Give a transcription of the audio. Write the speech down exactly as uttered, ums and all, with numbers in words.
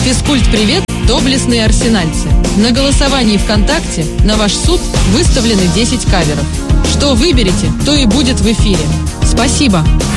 Физкульт-привет, доблестные арсенальцы. На голосовании ВКонтакте на ваш суд выставлены десять каверов. Что выберете, то и будет в эфире. Спасибо!